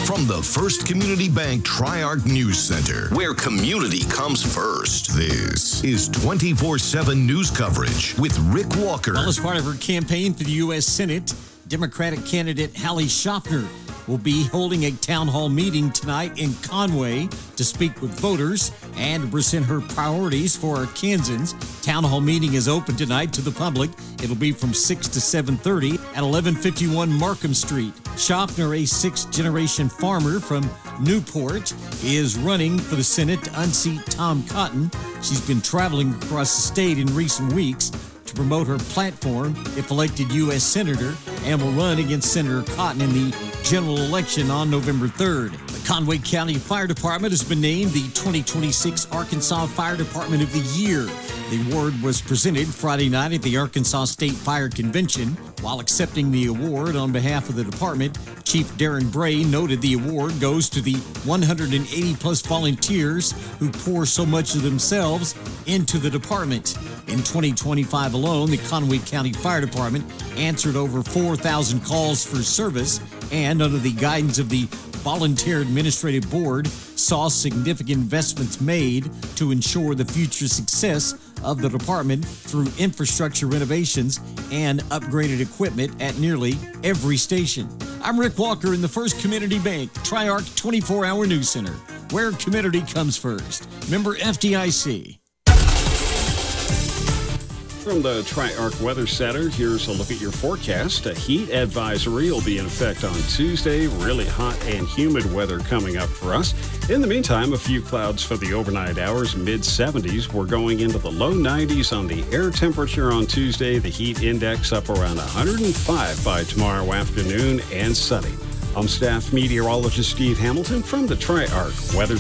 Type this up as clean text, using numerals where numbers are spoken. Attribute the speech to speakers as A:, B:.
A: From the First Community Bank Tri-Arc News Center, where community comes first, this is 24/7 news coverage with Rick Walker.
B: Well, as part of her campaign for the U.S. Senate, Democratic candidate Hallie Schaffner will be holding a town hall meeting tonight in Conway to speak with voters and to present her priorities for Arkansans. Town hall meeting is open tonight to the public. It'll be from 6 to 7:30 at 1151 Markham Street. Schaffner, a sixth-generation farmer from Newport, is running for the Senate to unseat Tom Cotton. She's been traveling across the state in recent weeks to promote her platform if elected U.S. Senator, and will run against Senator Cotton in the general election on November 3rd. The Conway County Fire Department has been named the 2026 Arkansas Fire Department of the Year. The award was presented Friday night at the Arkansas State Fire Convention. While accepting the award on behalf of the department, Chief Darren Bray noted the award goes to the 180-plus volunteers who pour so much of themselves into the department. In 2025 alone, the Conway County Fire Department answered over 4,000 calls for service, and under the guidance of the Volunteer Administrative Board, saw significant investments made to ensure the future success of the department through infrastructure renovations and upgraded equipment at nearly every station. I'm Rick Walker in the First Community Bank Tri-Arc 24-hour News Center, where community comes first. Member FDIC.
C: From the Tri-Arc Weather Center, here's a look at your forecast. A heat advisory will be in effect on Tuesday. Really hot and humid weather coming up for us. In the meantime, a few clouds for the overnight hours, mid-70s. We're going into the low 90s on the air temperature on Tuesday. The heat index up around 105 by tomorrow afternoon, and sunny. I'm staff meteorologist Steve Hamilton from the Tri-Arc Weather